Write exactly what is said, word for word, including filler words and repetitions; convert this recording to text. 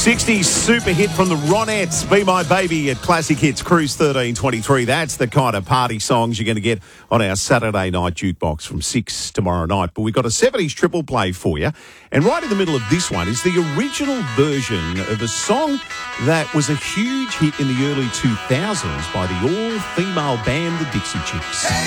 sixties super hit from the Ronettes, Be My Baby at Classic Hits Cruise thirteen twenty-three. That's the kind of party songs you're going to get on our Saturday night jukebox from six tomorrow night. But we've got a seventies triple play for you. And right in the middle of this one is the original version of a song that was a huge hit in the early two thousands by the all-female band, the Dixie Chicks.